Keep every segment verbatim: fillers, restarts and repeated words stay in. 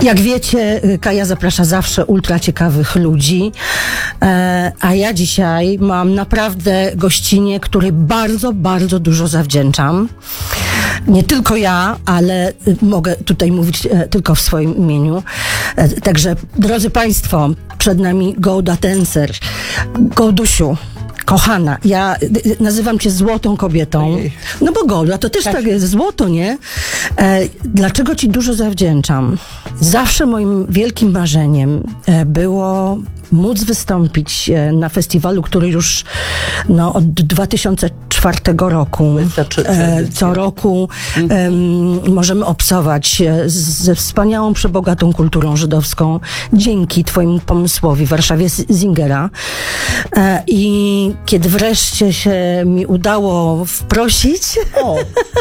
Jak wiecie, Kaja zaprasza zawsze ultra ciekawych ludzi, e, a ja dzisiaj mam naprawdę gościnię, której bardzo, bardzo dużo zawdzięczam. Nie tylko ja, ale mogę tutaj mówić e, tylko w swoim imieniu. E, także, drodzy Państwo, przed nami Golda Tencer. Goldusiu, kochana, ja nazywam cię złotą kobietą. Ojej. No bo Golda to też tak, tak jest złoto, nie? E, dlaczego ci dużo zawdzięczam? Zawsze moim wielkim marzeniem e, było móc wystąpić e, na festiwalu, który już no, od dwa tysiące czwartego roku e, co roku e, możemy obcować e, ze wspaniałą, przebogatą kulturą żydowską dzięki twojemu pomysłowi w Warszawie Singera. E, I kiedy wreszcie się mi udało wprosić... O.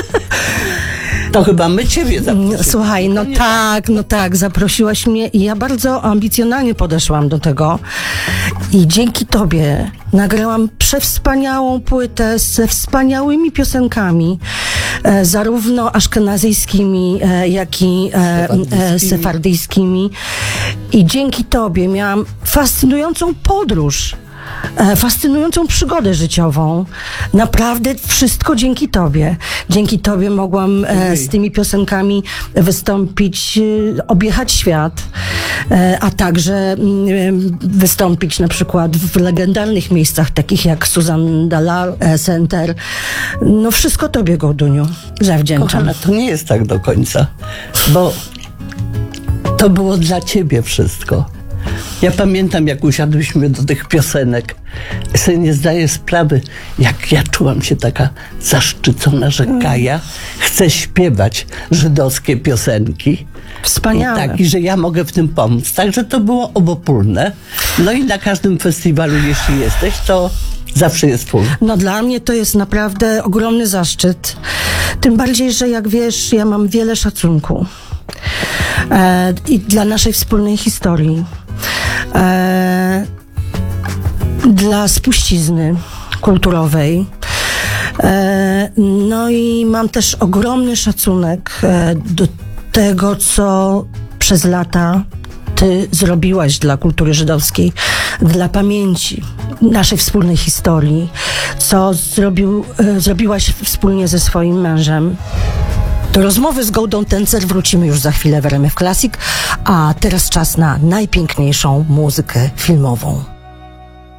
To chyba my ciebie zaprosiliśmy. Słuchaj, no tak, no tak, zaprosiłaś mnie i ja bardzo ambicjonalnie podeszłam do tego i dzięki tobie nagrałam przewspaniałą płytę ze wspaniałymi piosenkami, e, zarówno aszkenazyjskimi, e, jak i e, e, sefardyjskimi. I dzięki tobie miałam fascynującą podróż, E, fascynującą przygodę życiową. Naprawdę wszystko dzięki tobie. Dzięki tobie mogłam e, z tymi piosenkami wystąpić, e, objechać świat, e, a także e, wystąpić na przykład w legendarnych miejscach, takich jak Susan Dalal e, Center. No wszystko tobie, Golduniu, zawdzięczam. Kochana, to nie jest tak do końca, bo to było dla ciebie wszystko. Ja pamiętam, jak usiadłyśmy do tych piosenek. Ja sobie nie zdaję sprawy, jak ja czułam się taka zaszczycona, że Kaja chce śpiewać żydowskie piosenki. Wspaniałe. I tak, i że ja mogę w tym pomóc. Także to było obopólne. No i na każdym festiwalu, jeśli jesteś, to zawsze jest twój. No dla mnie to jest naprawdę ogromny zaszczyt. Tym bardziej, że jak wiesz, ja mam wiele szacunku. E, I dla naszej wspólnej historii. E, dla spuścizny kulturowej. E, no i mam też ogromny szacunek e, do tego, co przez lata ty zrobiłaś dla kultury żydowskiej, dla pamięci naszej wspólnej historii, co zrobił, e, zrobiłaś wspólnie ze swoim mężem. Do rozmowy z Goldą Tencer wrócimy już za chwilę w R M F Classic, a teraz czas na najpiękniejszą muzykę filmową.